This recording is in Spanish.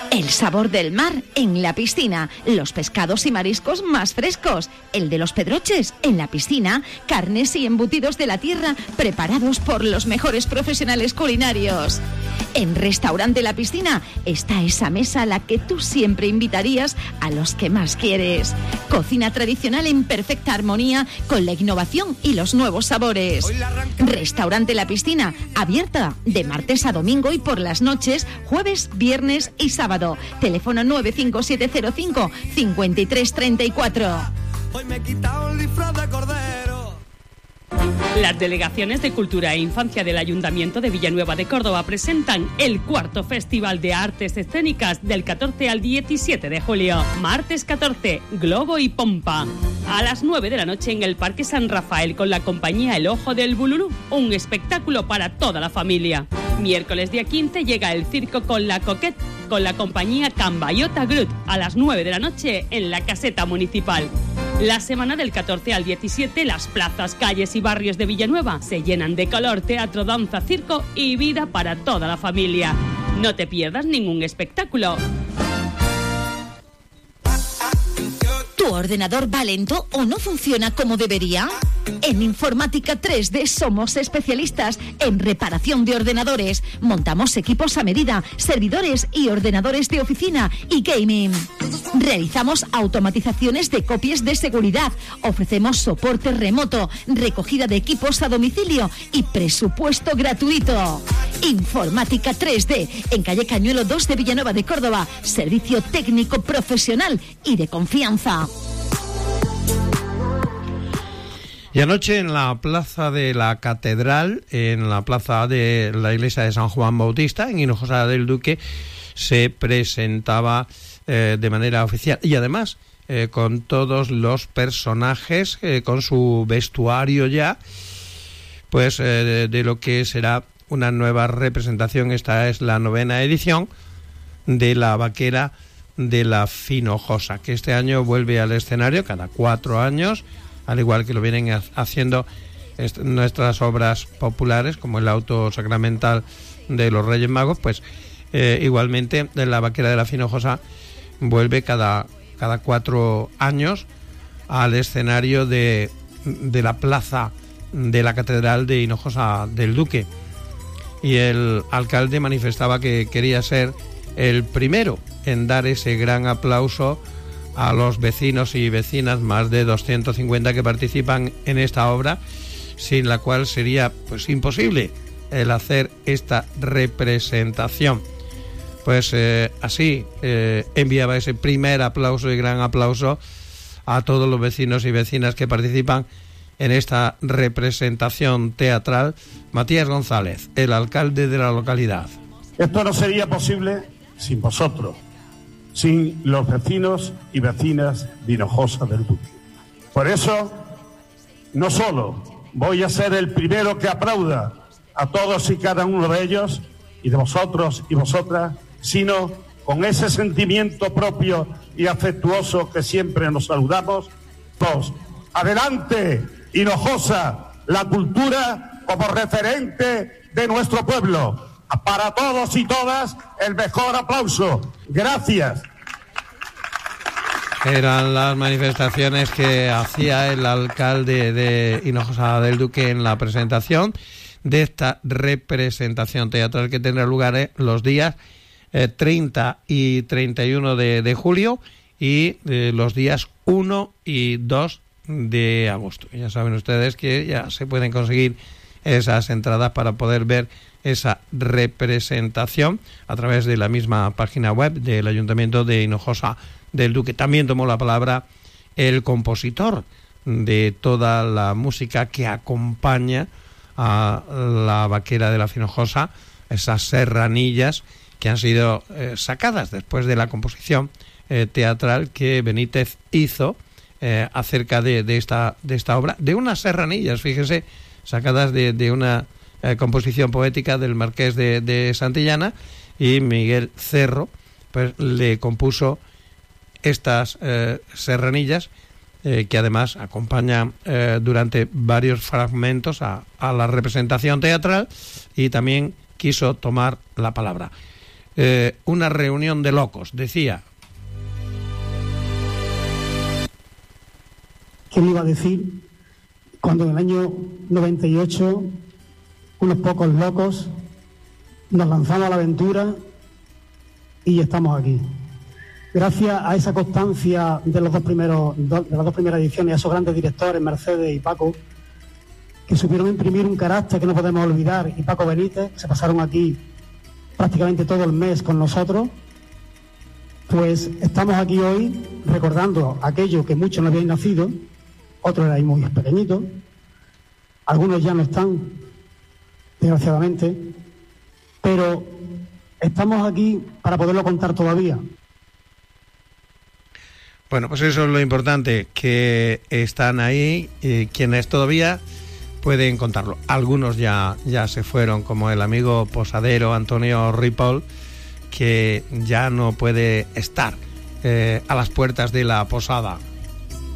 El sabor del mar en la piscina, los pescados y mariscos más frescos, el de los pedroches en la piscina, carnes y embutidos de la tierra preparados por los mejores profesionales culinarios. En Restaurante La Piscina está esa mesa a la que tú siempre invitarías a los que más quieres. Cocina tradicional en perfecta armonía con la innovación y los nuevos sabores. Restaurante La Piscina, abierta de martes a domingo y por las noches, jueves, viernes y sábado. Teléfono 95705 5334. Hoy me he quitado el disfraz de cordero. Las delegaciones de Cultura e Infancia del Ayuntamiento de Villanueva de Córdoba presentan el cuarto Festival de Artes Escénicas del 14 al 17 de julio. Martes 14, Globo y Pompa. A las 9 de la noche en el Parque San Rafael con la compañía El Ojo del Bululú. Un espectáculo para toda la familia. Miércoles día 15 llega el circo con la Coquette con la compañía Cambayota Group a las 9 de la noche en la Caseta Municipal. La semana del 14 al 17, las plazas, calles y barrios de Villanueva se llenan de color, teatro, danza, circo y vida para toda la familia. No te pierdas ningún espectáculo. ¿Tu ordenador va lento o no funciona como debería? En Informática 3D somos especialistas en reparación de ordenadores. Montamos equipos a medida, servidores y ordenadores de oficina y gaming. Realizamos automatizaciones de copias de seguridad. Ofrecemos soporte remoto, recogida de equipos a domicilio y presupuesto gratuito. Informática 3D, en calle Cañuelo 2 de Villanueva de Córdoba. Servicio técnico profesional y de confianza. Y anoche en la plaza de la Catedral, en la plaza de la iglesia de San Juan Bautista, en Hinojosa del Duque, se presentaba de manera oficial y además con todos los personajes, con su vestuario ya, pues de lo que será una nueva representación. Esta es la 9ª edición de la Vaquera de la Finojosa, que este año vuelve al escenario cada 4 años, al igual que lo vienen haciendo nuestras obras populares, como el auto sacramental de los Reyes Magos. Pues igualmente la Vaquera de la Finojosa vuelve cada 4 años al escenario de la plaza de la Catedral de Hinojosa del Duque. Y el alcalde manifestaba que quería ser el primero en dar ese gran aplauso a los vecinos y vecinas, más de 250 que participan en esta obra, sin la cual sería pues imposible el hacer esta representación. Pues así enviaba ese primer aplauso y gran aplauso a todos los vecinos y vecinas que participan en esta representación teatral. Matías González, el alcalde de la localidad. Esto no sería posible sin vosotros, sin los vecinos y vecinas de Hinojosa del Duque. Por eso, no solo voy a ser el primero que aplauda a todos y cada uno de ellos, y de vosotros y vosotras, sino con ese sentimiento propio y afectuoso que siempre nos saludamos, todos. ¡Adelante, Hinojosa! La cultura como referente de nuestro pueblo. Para todos y todas, el mejor aplauso. Gracias. Eran las manifestaciones que hacía el alcalde de Hinojosa del Duque en la presentación de esta representación teatral que tendrá lugar los días 30 y 31 de julio y los días 1 y 2 de agosto. Ya saben ustedes que ya se pueden conseguir esas entradas para poder ver esa representación a través de la misma página web del Ayuntamiento de Hinojosa del Duque. También tomó la palabra el compositor de toda la música que acompaña a la Vaquera de la Finojosa, esas serranillas que han sido sacadas después de la composición teatral que Benítez hizo acerca de esta obra, de unas serranillas, fíjese, sacadas de una composición poética del Marqués de Santillana, y Miguel Cerro pues le compuso estas serranillas que además acompañan durante varios fragmentos a la representación teatral, y también quiso tomar la palabra. una reunión de locos, decía. ¿Qué le iba a decir cuando en el año 98 unos pocos locos nos lanzamos a la aventura y estamos aquí? Gracias a esa constancia de las dos primeras ediciones, a esos grandes directores, Mercedes y Paco, que supieron imprimir un carácter que no podemos olvidar, y Paco Benítez, que se pasaron aquí prácticamente todo el mes con nosotros, pues estamos aquí hoy recordando aquello que muchos no habían nacido, otros eran muy pequeñitos, algunos ya no están, desgraciadamente, pero estamos aquí para poderlo contar todavía. Bueno, pues eso es lo importante, que están ahí quienes todavía pueden contarlo. Algunos ya se fueron, como el amigo posadero Antonio Ripoll, que ya no puede estar a las puertas de la posada.